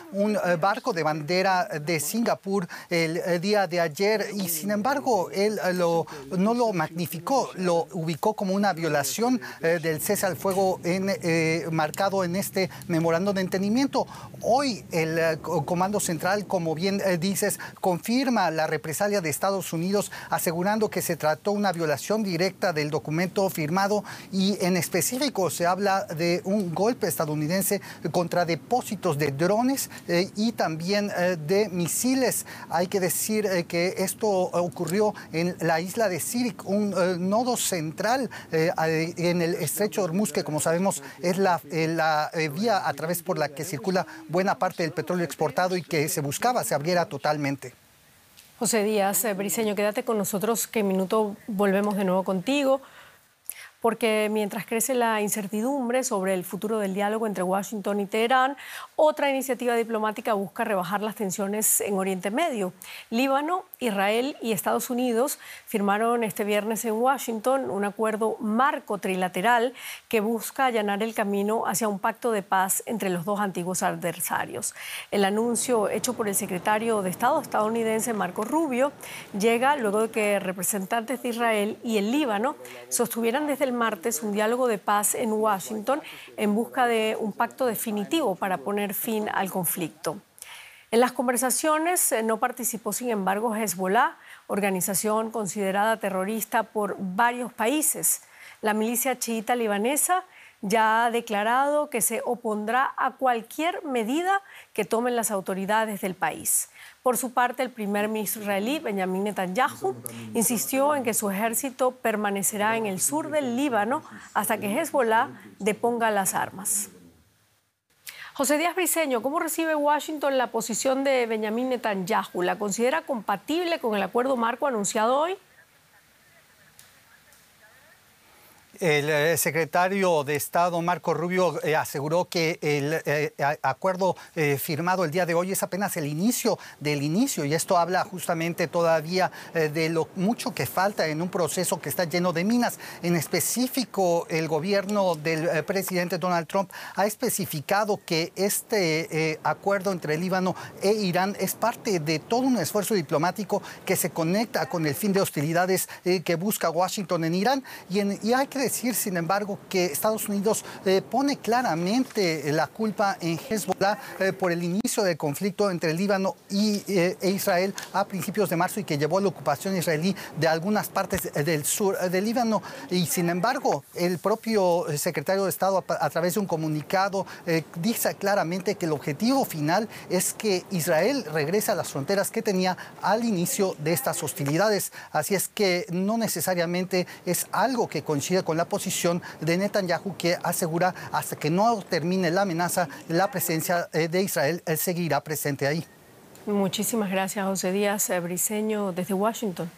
un barco de bandera de Singapur el día de ayer y sin embargo él no lo magnificó, lo ubicó como una violación del cese al fuego marcado en este memorando de entendimiento. Hoy el Comando Central, como bien dices, confirma la represalia de Estados Unidos, asegurando que se trató una violación directa del documento firmado y en específico se habla de un golpe estadounidense contra depósitos de drones y también de misiles. Hay que decir que esto ocurrió en la isla de Sirik, un nodo central en el estrecho de Hormuz, que como sabemos es la vía a través por la que circula buena parte del petróleo exportado y que se buscaba se abriera totalmente. José Díaz Briceño, quédate con nosotros, que en minuto volvemos de nuevo contigo, porque mientras crece la incertidumbre sobre el futuro del diálogo entre Washington y Teherán, otra iniciativa diplomática busca rebajar las tensiones en Oriente Medio. Líbano, Israel y Estados Unidos firmaron este viernes en Washington un acuerdo marco trilateral que busca allanar el camino hacia un pacto de paz entre los dos antiguos adversarios. El anuncio hecho por el secretario de Estado estadounidense Marco Rubio llega luego de que representantes de Israel y el Líbano sostuvieran desde el martes un diálogo de paz en Washington en busca de un pacto definitivo para poner fin al conflicto. En las conversaciones no participó, sin embargo, Hezbollah, organización considerada terrorista por varios países. La milicia chiita libanesa ya ha declarado que se opondrá a cualquier medida que tomen las autoridades del país. Por su parte, el primer ministro israelí, Benjamin Netanyahu, insistió en que su ejército permanecerá en el sur del Líbano hasta que Hezbollah deponga las armas. José Díaz Briceño, ¿cómo recibe Washington la posición de Benjamin Netanyahu? ¿La considera compatible con el acuerdo marco anunciado hoy? El secretario de Estado, Marco Rubio, aseguró que el acuerdo firmado el día de hoy es apenas el inicio del inicio, y esto habla justamente todavía de lo mucho que falta en un proceso que está lleno de minas. En específico, el gobierno del presidente Donald Trump ha especificado que este acuerdo entre Líbano e Irán es parte de todo un esfuerzo diplomático que se conecta con el fin de hostilidades que busca Washington en Irán. Y hay que decir, sin embargo, que Estados Unidos pone claramente la culpa en Hezbollah por el inicio del conflicto entre Líbano e Israel a principios de marzo y que llevó a la ocupación israelí de algunas partes del sur del Líbano. Y sin embargo, el propio secretario de Estado, a través de un comunicado, dice claramente que el objetivo final es que Israel regrese a las fronteras que tenía al inicio de estas hostilidades. Así es que no necesariamente es algo que coincide con la posición de Netanyahu, que asegura hasta que no termine la amenaza, la presencia de Israel, él seguirá presente ahí. Muchísimas gracias, José Díaz Briceño, desde Washington.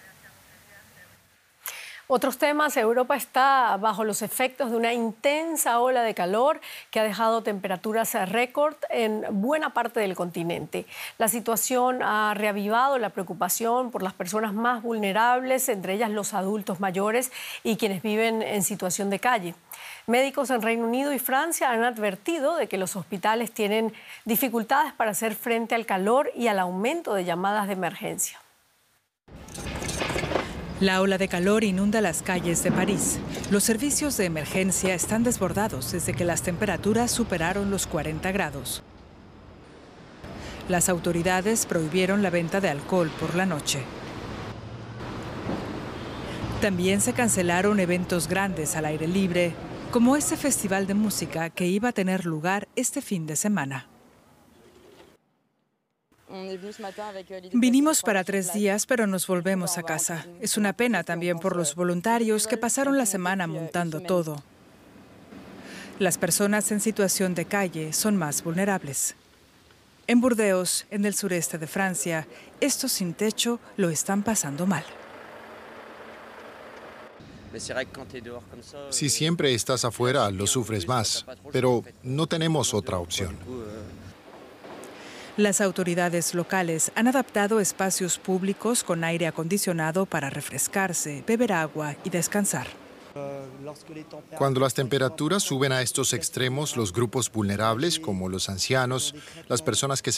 Otros temas: Europa está bajo los efectos de una intensa ola de calor que ha dejado temperaturas récord en buena parte del continente. La situación ha reavivado la preocupación por las personas más vulnerables, entre ellas los adultos mayores y quienes viven en situación de calle. Médicos en Reino Unido y Francia han advertido de que los hospitales tienen dificultades para hacer frente al calor y al aumento de llamadas de emergencia. La ola de calor inunda las calles de París. Los servicios de emergencia están desbordados desde que las temperaturas superaron los 40 grados. Las autoridades prohibieron la venta de alcohol por la noche. También se cancelaron eventos grandes al aire libre, como ese festival de música que iba a tener lugar este fin de semana. Vinimos para 3 días, pero nos volvemos a casa. Es una pena también por los voluntarios que pasaron la semana montando todo. Las personas en situación de calle son más vulnerables. En Burdeos, en el sureste de Francia, estos sin techo lo están pasando mal. Si siempre estás afuera, lo sufres más, pero no tenemos otra opción. Las autoridades locales han adaptado espacios públicos con aire acondicionado para refrescarse, beber agua y descansar. Cuando las temperaturas suben a estos extremos, los grupos vulnerables, como los ancianos, las personas que se